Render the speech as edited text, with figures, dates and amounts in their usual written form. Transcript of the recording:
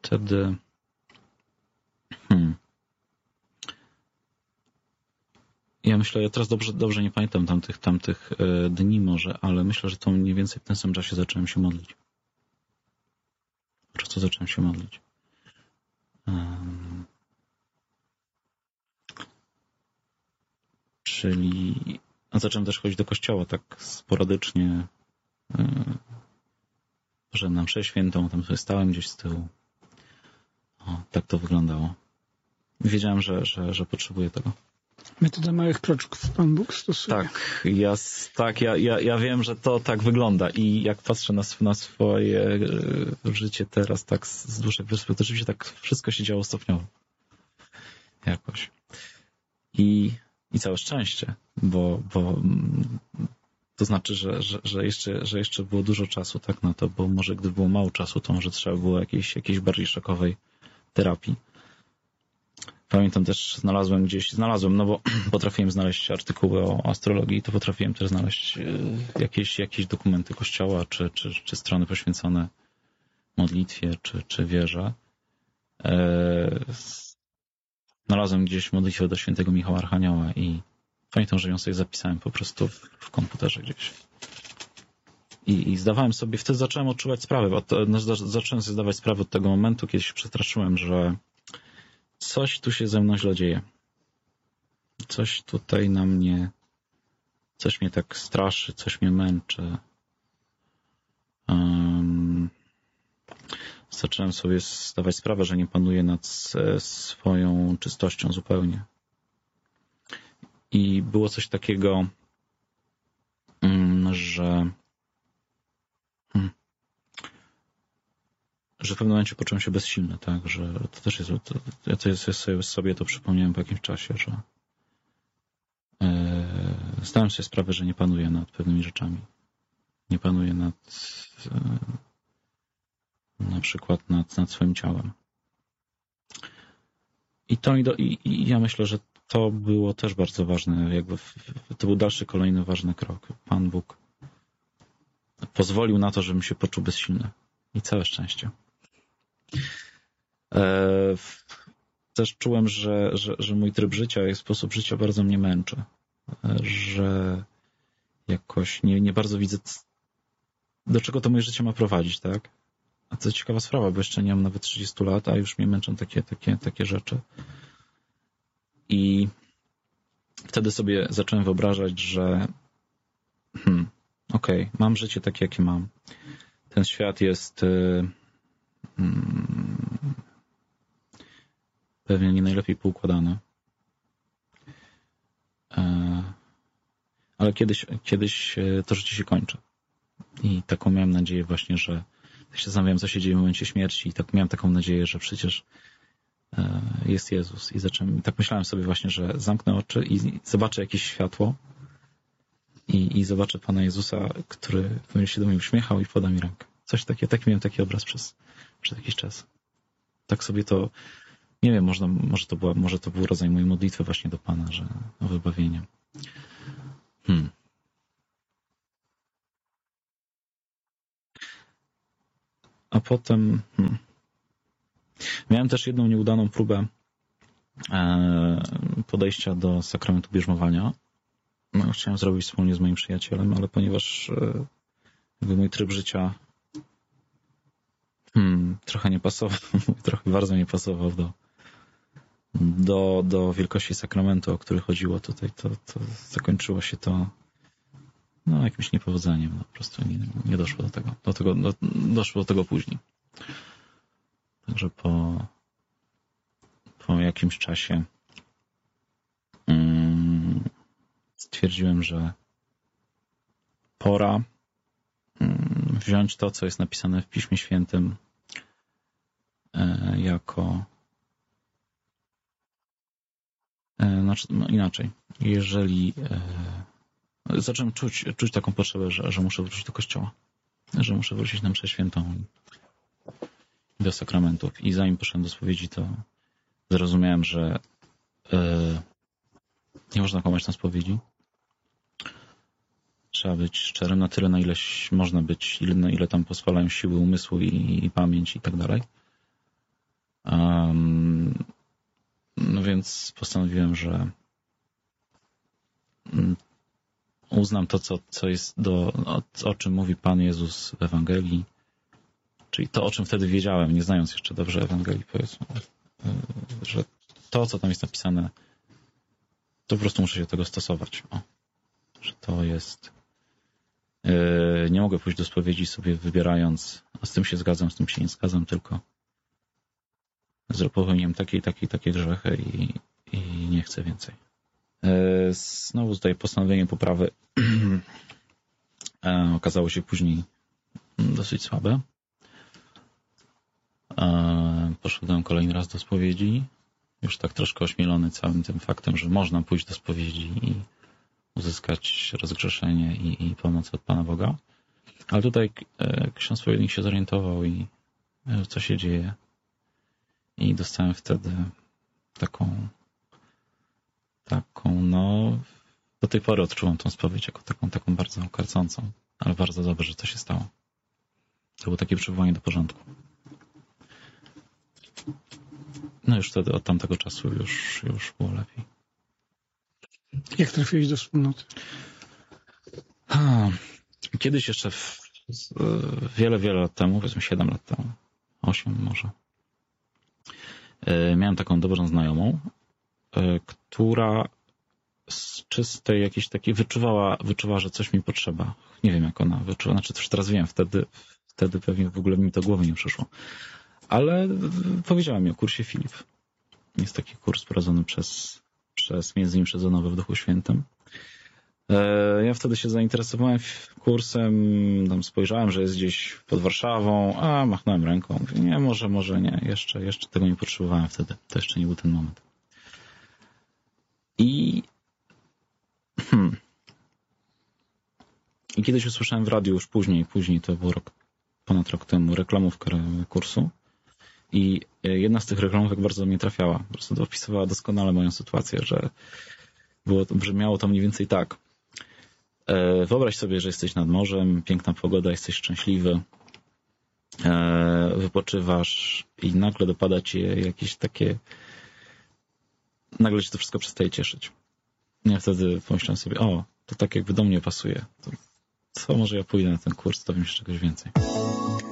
wtedy ja myślę, ja teraz dobrze nie pamiętam tamtych dni może, ale myślę, że to mniej więcej w tym samym czasie zacząłem się modlić. Co zacząłem się modlić? Czyli zacząłem też chodzić do kościoła tak sporadycznie. Poszedłem na mszę świętą, tam sobie stałem gdzieś z tyłu. Tak to wyglądało. Wiedziałem, że potrzebuję tego. Metoda małych kroczków Pan Bóg stosuje. Tak, ja wiem, że to tak wygląda i jak patrzę na swoje życie teraz tak z dłuższej perspektywy, rzeczywiście tak wszystko się działo stopniowo. Jakoś. I całe szczęście, bo to znaczy, że jeszcze było dużo czasu tak na to, bo może gdyby było mało czasu, to może trzeba było jakiejś bardziej szokowej terapii. Pamiętam też, znalazłem, no bo potrafiłem znaleźć artykuły o astrologii, to potrafiłem też znaleźć jakieś dokumenty kościoła, czy strony poświęcone modlitwie, czy wierze. Znalazłem gdzieś modlitwę do świętego Michała Archanioła i pamiętam, że ją sobie zapisałem po prostu w komputerze gdzieś. I zdawałem sobie, wtedy zacząłem odczuwać sprawę, zacząłem sobie zdawać sprawę od tego momentu, kiedy się przestraszyłem, że coś tu się ze mną źle dzieje. Coś tutaj na mnie, coś mnie tak straszy, coś mnie męczy. Zacząłem sobie zdawać sprawę, że nie panuję nad swoją czystością zupełnie. I było coś takiego, że w pewnym momencie poczułem się bezsilny, tak, że to też jest, ja sobie to przypomniałem po jakimś czasie, że zdałem sobie sprawę, że nie panuję nad pewnymi rzeczami. Nie panuję na przykład nad swoim ciałem. I ja myślę, że to było też bardzo ważne, to był dalszy, kolejny ważny krok. Pan Bóg pozwolił na to, żebym się poczuł bezsilny. I całe szczęście. Też czułem, że mój tryb życia i sposób życia bardzo mnie męczy. Że jakoś nie bardzo widzę, do czego to moje życie ma prowadzić, tak? A to ciekawa sprawa, bo jeszcze nie mam nawet 30 lat, a już mnie męczą takie rzeczy. I wtedy sobie zacząłem wyobrażać, że okej, mam życie takie, jakie mam. Ten świat jest pewnie nie najlepiej poukładany. Ale kiedyś to życie się kończy. I taką miałem nadzieję właśnie, że tak się zastanawiałem, co się dzieje w momencie śmierci i tak miałem taką nadzieję, że przecież jest Jezus. I tak myślałem sobie właśnie, że zamknę oczy i zobaczę jakieś światło i zobaczę Pana Jezusa, który będzie się do mnie uśmiechał i poda mi rękę. Coś takiego, miałem taki obraz przez jakiś czas. Tak sobie to, nie wiem, może to był rodzaj mojej modlitwy właśnie do Pana, że o wybawienie. A potem miałem też jedną nieudaną próbę podejścia do sakramentu bierzmowania. Chciałem zrobić wspólnie z moim przyjacielem, ale ponieważ mój tryb życia trochę nie pasował, trochę bardzo nie pasował do wielkości sakramentu, o który chodziło tutaj, to zakończyło się to jakimś niepowodzeniem. Po prostu nie doszło do tego. Doszło do tego później. Także po jakimś czasie stwierdziłem, że pora wziąć to, co jest napisane w Piśmie Świętym jako inaczej. Jeżeli zacząłem czuć taką potrzebę, że muszę wrócić do kościoła, że muszę wrócić na mszę świętą i do sakramentów. I zanim poszedłem do spowiedzi, to zrozumiałem, że nie można kłamać na spowiedzi. Trzeba być szczerym na tyle, na ile można być, na ile tam pozwalają siły umysłu i pamięć i tak dalej. No więc postanowiłem, że uznam to, co jest o czym mówi Pan Jezus w Ewangelii, czyli to, o czym wtedy wiedziałem, nie znając jeszcze dobrze Ewangelii, powiedzmy, że to, co tam jest napisane, to po prostu muszę się do tego stosować. Że to jest... Nie mogę pójść do spowiedzi sobie wybierając, a z tym się zgadzam, z tym się nie zgadzam, tylko popełniłem takie grzechy i nie chcę więcej. Znowu tutaj postanowienie poprawy okazało się później dosyć słabe. Poszedłem kolejny raz do spowiedzi, już tak troszkę ośmielony całym tym faktem, że można pójść do spowiedzi i uzyskać rozgrzeszenie i pomoc od Pana Boga. Ale tutaj ksiądz spowiednik się zorientował i co się dzieje. I dostałem wtedy taką no do tej pory odczuwam tą spowiedź jako taką bardzo karcącą, ale bardzo dobrze, że to się stało. To było takie przywołanie do porządku. No już wtedy od tamtego czasu już było lepiej. Jak trafiłeś do wspólnoty? Kiedyś jeszcze wiele lat temu, powiedzmy 7 lat temu, 8 może, miałem taką dobrą znajomą, która z czystej jakiejś takiej wyczuwała, że coś mi potrzeba. Nie wiem, jak ona wyczuła, znaczy też teraz wiem, wtedy pewnie w ogóle mi to głowy nie przyszło. Ale powiedziała mi o kursie Filip. Jest taki kurs prowadzony przez między innymi przez Onowę w Duchu Świętym. Ja wtedy się zainteresowałem kursem, tam spojrzałem, że jest gdzieś pod Warszawą, a machnąłem ręką. Mówię, nie, może nie, jeszcze tego nie potrzebowałem wtedy. To jeszcze nie był ten moment. I kiedyś usłyszałem w radiu już później to było ponad rok temu, reklamówkę kursu. I jedna z tych reklamówek bardzo do mnie trafiała. Po prostu opisywała doskonale moją sytuację, że brzmiało to mniej więcej tak. Wyobraź sobie, że jesteś nad morzem, piękna pogoda, jesteś szczęśliwy, wypoczywasz i nagle dopada cię jakieś takie... Nagle cię to wszystko przestaje cieszyć. Ja wtedy pomyślałem sobie, to tak jakby do mnie pasuje. To może ja pójdę na ten kurs, dowiem się czegoś więcej.